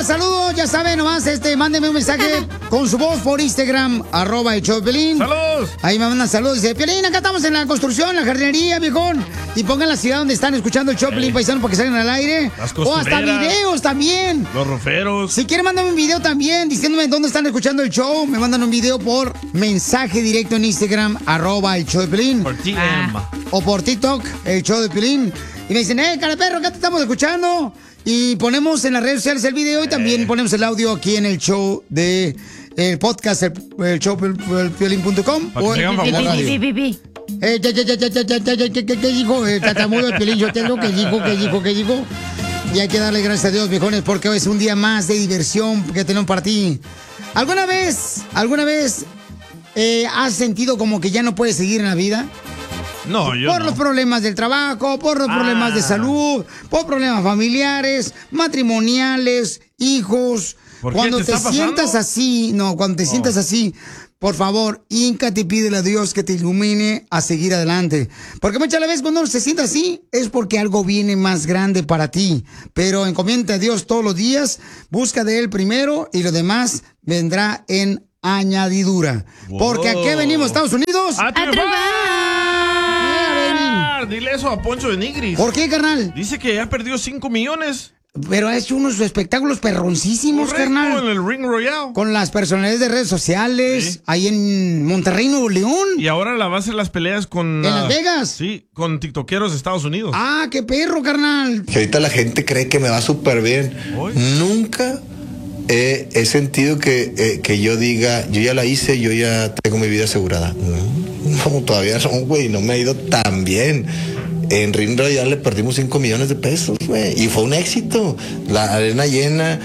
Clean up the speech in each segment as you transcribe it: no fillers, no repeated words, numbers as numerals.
mandar saludos, ya saben, nomás, mándenme un mensaje con su voz por Instagram, @el show de Piolín. ¡Saludos! Ahí me mandan saludos. Dice, Piolín, acá estamos en la construcción, en la jardinería, viejón. Y pongan la ciudad donde están escuchando el show, Piolín, paisano, para que salgan al aire. O hasta videos también. Los roferos. Si quieren, mandarme un video también, diciéndome dónde están escuchando el show. Me mandan un video por mensaje directo en Instagram, @el show de Piolín. Por TM. O por TikTok, el show de Piolín. Y me dicen, cara perro, acá te estamos escuchando. Y ponemos en las redes sociales el video y también ponemos el audio aquí en el show de el podcast, el show piolín.com. O en la radio. ¿Qué dijo? Tatamudo el Piolín, yo tengo ¿qué dijo? Y hay que darle gracias a Dios, viejones, porque hoy es un día más de diversión que tenemos para ti. ¿Alguna vez has sentido como que ya no puedes seguir en la vida? No, yo por no. los problemas del trabajo, por los problemas de salud, por problemas familiares, matrimoniales, hijos. Cuando te sientas así, sientas así, por favor, híncate y pídele a Dios que te ilumine a seguir adelante. Porque muchas veces cuando uno se sienta así, es porque algo viene más grande para ti. Pero encomiéndate a Dios todos los días, busca de Él primero y lo demás vendrá en añadidura. Porque ¿a qué venimos, Estados Unidos? ¡A triunfar! Dile eso a Poncho de Nigris. ¿Por qué, carnal? Dice que ya perdió 5 millones. Pero ha hecho unos espectáculos perroncísimos, carnal. En el Ring Royale. Con las personalidades de redes sociales, ahí en Monterrey, Nuevo León. Y ahora la va a hacer las peleas con... ¿En Las Vegas? Sí, con tiktokeros de Estados Unidos. Ah, qué perro, carnal. Que ahorita la gente cree que me va súper bien. Nunca he sentido que yo diga, yo ya la hice, yo ya tengo mi vida asegurada. No, todavía no, güey, no me ha ido tan bien. En Ring Royale le perdimos 5 millones de pesos, güey, y fue un éxito. La arena llena,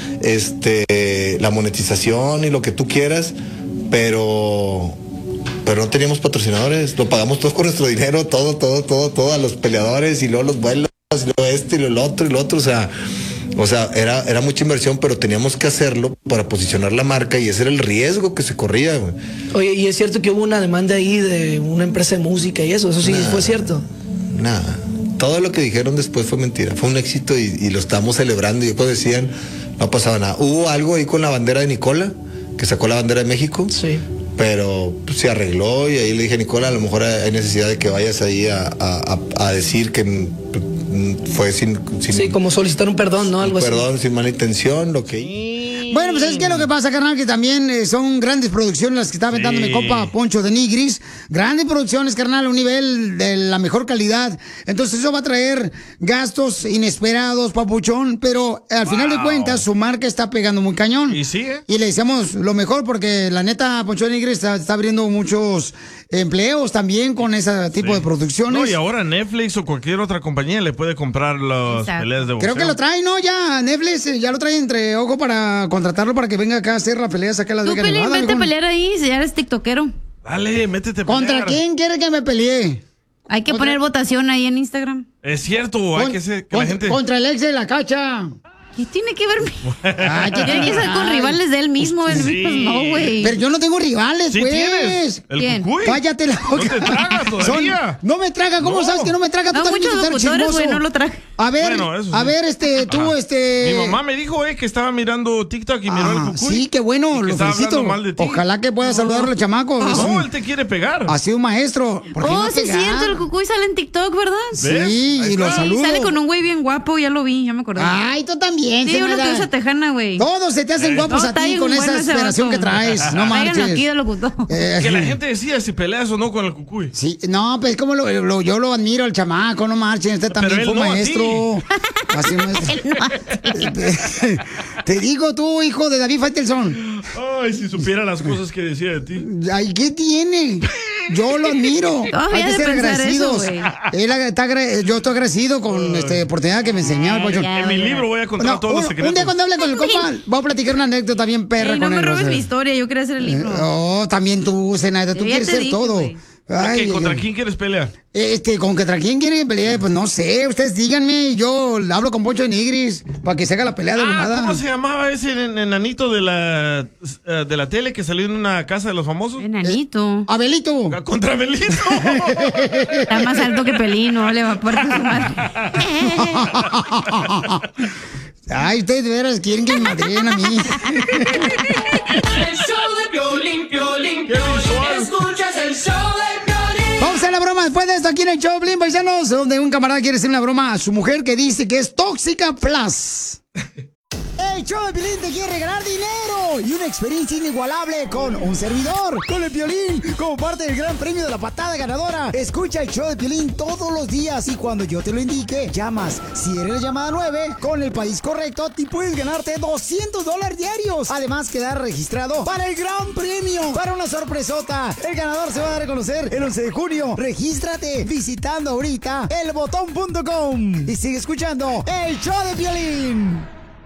la monetización y lo que tú quieras, pero no teníamos patrocinadores, lo pagamos todos con nuestro dinero, todo a los peleadores y luego los vuelos, y luego y lo otro, o sea, era mucha inversión, pero teníamos que hacerlo para posicionar la marca y ese era el riesgo que se corría, güey. Oye, y es cierto que hubo una demanda ahí de una empresa de música y eso sí fue cierto. Nada, todo lo que dijeron después fue mentira, fue un éxito y lo estamos celebrando y después decían, no pasaba nada. Hubo algo ahí con la bandera de Nicola, que sacó la bandera de México. Sí. Pero se arregló y ahí le dije a Nicola, a lo mejor hay necesidad de que vayas ahí a decir que fue sin sí, como solicitar un perdón, ¿no? Algo así. Perdón, sin mala intención, lo que... Bueno, pues ¿sabes qué es lo que pasa, carnal? Que también son grandes producciones las que está aventando mi compa Poncho de Nigris. Grandes producciones, carnal, a un nivel de la mejor calidad. Entonces eso va a traer gastos inesperados, papuchón. Pero al final de cuentas, su marca está pegando muy cañón. Y sigue. Y le deseamos lo mejor porque la neta, Poncho de Nigris está abriendo muchos empleos también con ese tipo de producciones. No, y ahora Netflix o cualquier otra compañía le puede comprar las peleas de boxeo. Creo que lo trae, ¿no? Ya Netflix ya lo trae entre ojo para contratarlo para que venga acá a hacer la pelea, sacar las Vegas Nevada. Vete a pelear ahí, si ya eres tiktokero. Dale, métete a pelear. ¿Contra quién quiere que me pelee? Hay que poner votación ahí en Instagram. Es cierto, hay que ser que la gente... Contra el ex de la Cacha. ¿Qué tiene que ver? Tiene que ser con rivales de él mismo. Sí. Pues no, güey. Pero yo no tengo rivales, Sí pues. tienes. ¿El Cucuy? Cállate la boca. No te traga todavía. No me traga. ¿Cómo sabes que no me traga? Tú también muchos eres locutores, güey, no lo traga. A ver, Bueno, eso sí. a ver, Mi mamá me dijo, que estaba mirando TikTok y miró el Cucuy. Sí, qué bueno, y que lo estaba felicito. hablando mal de ti. Ojalá que pueda saludarlo, chamaco. No, él te quiere pegar. Ha sido un maestro. ¿Por qué no Sí, es pegar? cierto, el Cucuy sale en TikTok, ¿verdad? Sí, y lo saludo. Sale con un güey bien guapo, ya lo vi, ya me acordé. Ay, tú también. Sí, uno que usa tejana, güey. Todos se te hacen guapos a ti con esa esperación que traes. No marches. Aquí de locutor. Que la gente decida si peleas o no con el Cucuy. Sí, no, pues como yo lo admiro al chamaco, no marchen, usted también fue no maestro. Así Te digo tú, hijo de David Faitelson. Ay, si supiera las cosas que decía de ti. Ay, ¿qué tiene? Yo lo admiro. Hay que ser agradecidos. Yo estoy agradecido con esta oportunidad que me enseñaba. En mi libro voy a contar todos los secretos. Un día cuando hable con el compa, voy a platicar una anécdota bien perra con él. No me robes mi historia, yo quería hacer el libro. Oh, también tú, Zenaida, tú quieres ser todo. Ay, ¿contra quién quieres pelear? ¿Contra quién quiere pelear? Pues no sé, ustedes díganme, yo hablo con Poncho de Nigris para que se haga la pelea de nada. ¿Cómo se llamaba ese enanito de la tele que salió en una casa de los famosos? Enanito. Abelito. Contra Abelito. Está más alto que Pelín, no le va a poder su madre. Ay, ustedes de veras quieren que me madreen a mí. El show de Piolín, Piolín, Piolín. Escuchas el show de Piolín. Vamos a hacer la broma después de esto aquí en el show, Piolín, paisanos, donde un camarada quiere hacer una broma a su mujer que dice que es tóxica plus. El show de Piolín te quiere regalar dinero y una experiencia inigualable con un servidor, con el Piolín, como parte del gran premio de la patada ganadora. Escucha el show de Piolín todos los días y cuando yo te lo indique, llamas. Si eres la llamada 9, con el país correcto, te puedes ganarte $200 diarios. Además, quedar registrado para el gran premio, para una sorpresota. El ganador se va a dar a conocer el 11 de junio. Regístrate visitando ahorita elbotón.com y sigue escuchando el show de Piolín.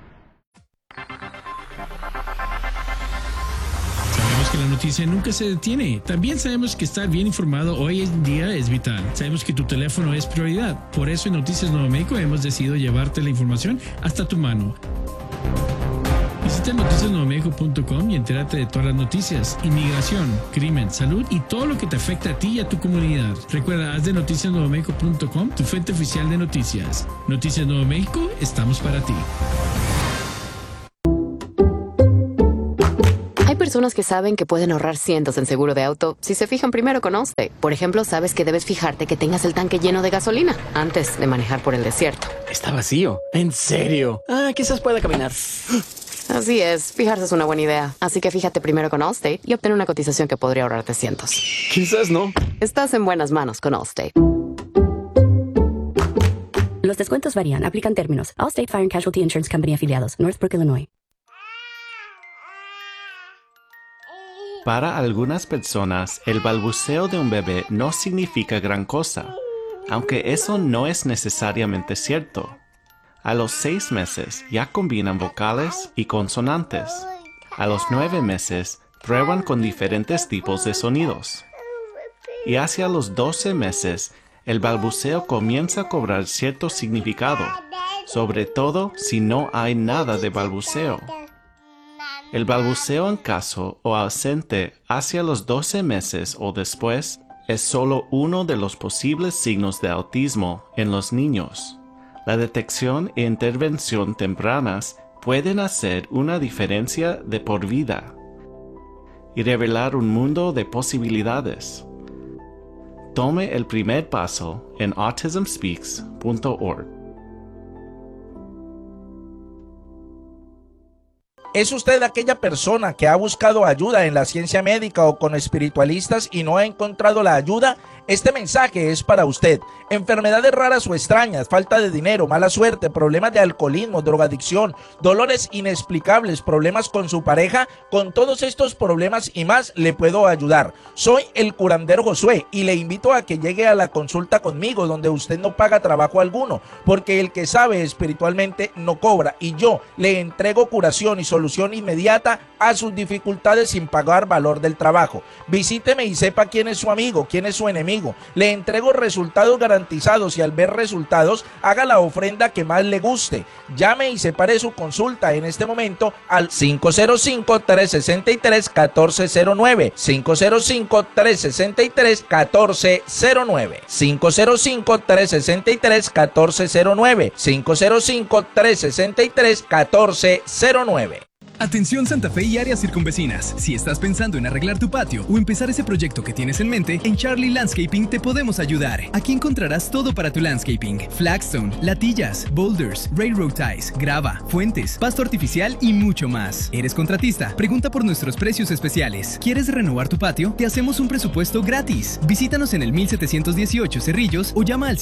Sabemos que la noticia nunca se detiene. También sabemos que estar bien informado hoy en día es vital. Sabemos que tu teléfono es prioridad. Por eso en Noticias Nuevo México hemos decidido llevarte la información hasta tu mano. Visita noticiasnuevomexico.com y entérate de todas las noticias, inmigración, crimen, salud y todo lo que te afecta a ti y a tu comunidad. Recuerda, haz de noticiasnuevomexico.com tu fuente oficial de noticias. Noticias Nuevo México, estamos para ti. Hay personas que saben que pueden ahorrar cientos en seguro de auto si se fijan primero con Allstate. Por ejemplo, sabes que debes fijarte que tengas el tanque lleno de gasolina antes de manejar por el desierto. Está vacío. ¿En serio? Quizás pueda caminar. Así es, fijarse es una buena idea. Así que fíjate primero con Allstate y obtén una cotización que podría ahorrarte cientos. Quizás no. Estás en buenas manos con Allstate. Los descuentos varían. Aplican términos. Allstate Fire and Casualty Insurance Company afiliados. Northbrook, Illinois. Para algunas personas, el balbuceo de un bebé no significa gran cosa, aunque eso no es necesariamente cierto. A los 6 meses ya combinan vocales y consonantes. A los 9 meses prueban con diferentes tipos de sonidos. Y hacia los 12 meses, el balbuceo comienza a cobrar cierto significado, sobre todo si no hay nada de balbuceo. El balbuceo en caso o ausente hacia los 12 meses o después es solo uno de los posibles signos de autismo en los niños. La detección e intervención tempranas pueden hacer una diferencia de por vida y revelar un mundo de posibilidades. Tome el primer paso en autismspeaks.org. ¿Es usted aquella persona que ha buscado ayuda en la ciencia médica o con espiritualistas y no ha encontrado la ayuda? Este mensaje es para usted. Enfermedades raras o extrañas, falta de dinero, mala suerte, problemas de alcoholismo, drogadicción, dolores inexplicables, problemas con su pareja. Con todos estos problemas y más le puedo ayudar. Soy el curandero Josué y le invito a que llegue a la consulta conmigo, donde usted no paga trabajo alguno, porque el que sabe espiritualmente no cobra, y yo le entrego curación y solución inmediata a sus dificultades sin pagar valor del trabajo. Visíteme y sepa quién es su amigo, quién es su enemigo. Le entrego resultados garantizados y al ver resultados, haga la ofrenda que más le guste. Llame y separe su consulta en este momento al 505-363-1409. 505-363-1409. 505-363-1409. 505-363-1409. Atención Santa Fe y áreas circunvecinas. Si estás pensando en arreglar tu patio o empezar ese proyecto que tienes en mente, en Charlie Landscaping te podemos ayudar. Aquí encontrarás todo para tu landscaping: flagstone, latillas, boulders, railroad ties, grava, fuentes, pasto artificial y mucho más. ¿Eres contratista? Pregunta por nuestros precios especiales. ¿Quieres renovar tu patio? Te hacemos un presupuesto gratis. Visítanos en el 1718 Cerrillos o llama al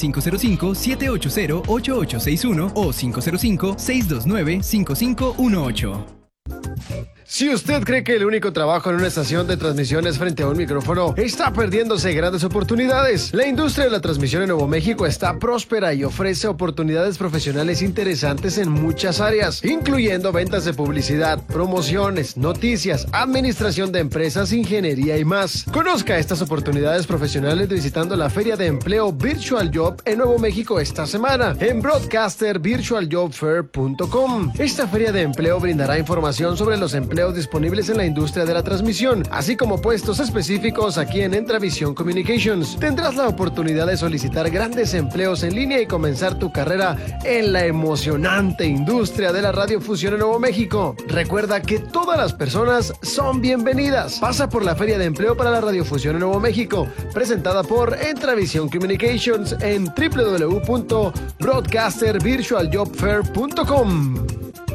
505-780-8861 o 505-629-5518. Si usted cree que el único trabajo en una estación de transmisión es frente a un micrófono, está perdiéndose grandes oportunidades. La industria de la transmisión en Nuevo México está próspera y ofrece oportunidades profesionales interesantes en muchas áreas, incluyendo ventas de publicidad, promociones, noticias, administración de empresas, ingeniería y más. Conozca estas oportunidades profesionales visitando la Feria de Empleo Virtual Job en Nuevo México esta semana en broadcastervirtualjobfair.com. Esta feria de empleo brindará información sobre los empleos empleos disponibles en la industria de la transmisión, así como puestos específicos aquí en Entravisión Communications. Tendrás la oportunidad de solicitar grandes empleos en línea y comenzar tu carrera en la emocionante industria de la radiofusión en Nuevo México. Recuerda que todas las personas son bienvenidas. Pasa por la Feria de Empleo para la Radiofusión en Nuevo México, presentada por Entravisión Communications en www.broadcastervirtualjobfair.com.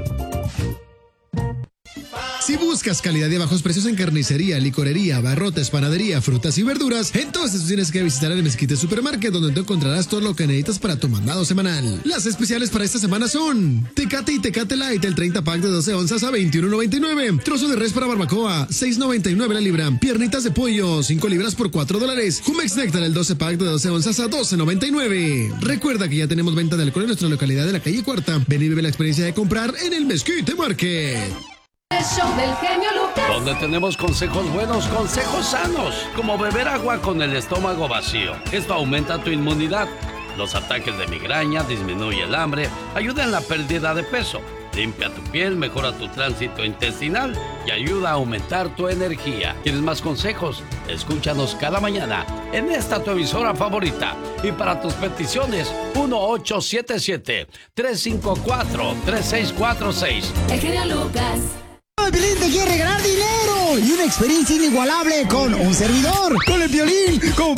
Si buscas calidad y bajos precios en carnicería, licorería, abarrotes, panadería, frutas y verduras, entonces tienes que visitar el Mezquite Supermarket, donde tú encontrarás todo lo que necesitas para tu mandado semanal. Las especiales para esta semana son Tecate y Tecate Light, el 30 pack de 12 onzas a $21.99. Trozo de res para barbacoa, $6.99 la libra. Piernitas de pollo, 5 libras por $4. Jumex Nectar, el 12 pack de 12 onzas a $12.99. Recuerda que ya tenemos venta de alcohol en nuestra localidad de la calle Cuarta. Ven y vive la experiencia de comprar en el Mezquite Market. El show del genio Lucas. Donde tenemos consejos buenos, consejos sanos, como beber agua con el estómago vacío. Esto aumenta tu inmunidad. Los ataques de migraña, disminuye el hambre, ayuda en la pérdida de peso, limpia tu piel, mejora tu tránsito intestinal y ayuda a aumentar tu energía. ¿Quieres más consejos? Escúchanos cada mañana en esta tu emisora favorita. Y para tus peticiones, 1-877-354-3646. El genio Lucas. El Piolín te quiere regalar dinero y una experiencia inigualable con un servidor, con el Piolín, con